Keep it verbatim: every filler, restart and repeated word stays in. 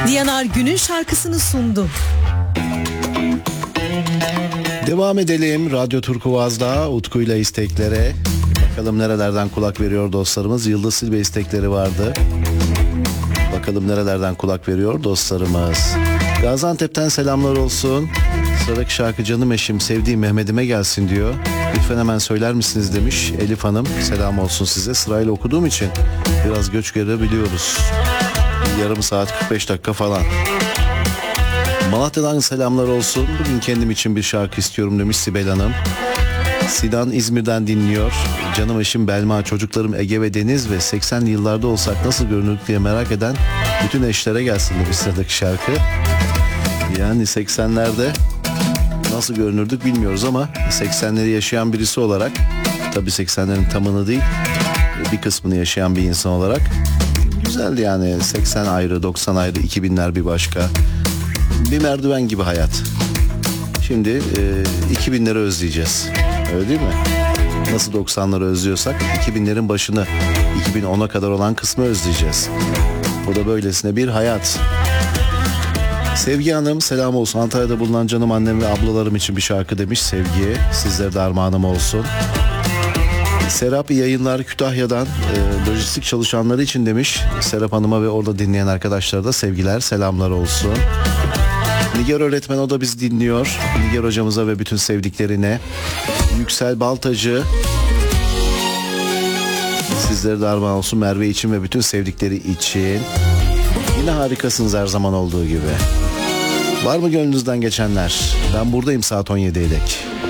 Diyanar günün şarkısını sundu. Devam edelim Radyo Turkuvaz'da Utku'yla isteklere. Bakalım nerelerden kulak veriyor dostlarımız. Yıldız Silbe istekleri vardı. Bakalım nerelerden kulak veriyor dostlarımız. Gaziantep'ten selamlar olsun. Sıradaki şarkı canım eşim sevdiğim Mehmet'ime gelsin diyor. Lütfen hemen söyler misiniz demiş Elif Hanım. Selam olsun size. Sırayla okuduğum için biraz göç görebiliyoruz. Yarım saat kırk beş dakika falan. Malatya'dan selamlar olsun. Bugün kendim için bir şarkı istiyorum demiş Sibel Hanım. Sinan İzmir'den dinliyor. Canım eşim Belma, çocuklarım Ege ve Deniz ve seksenli yıllarda olsak nasıl görünürdük diye merak eden bütün eşlere gelsin demiş sıradaki şarkı. Yani seksenlerde nasıl görünürdük bilmiyoruz ama seksenleri yaşayan birisi olarak, tabii seksenlerin tamını değil, bir kısmını yaşayan bir insan olarak güzeldi yani. seksen ayrı, doksan ayrı, iki binler bir başka. Bir merdiven gibi hayat. Şimdi e, iki binleri özleyeceğiz. Öyle değil mi? Nasıl doksanları özlüyorsak iki binlerin başını, iki bin ona kadar olan kısmı özleyeceğiz. Bu da böylesine bir hayat. Sevgi Hanım selam olsun. Antalya'da bulunan canım annem ve ablalarım için bir şarkı demiş Sevgi. Sizlere de armağanım olsun. Serap yayınlar Kütahya'dan e, lojistik çalışanları için demiş. Serap Hanım'a ve orada dinleyen arkadaşlara da sevgiler, selamlar olsun. Nigar öğretmen, o da bizi dinliyor. Nigar hocamıza ve bütün sevdiklerine. Yüksel Baltacı, sizlere de armağan olsun Merve için ve bütün sevdikleri için. Yine harikasınız her zaman olduğu gibi. Var mı gönlünüzden geçenler? Ben buradayım saat on yediye dek.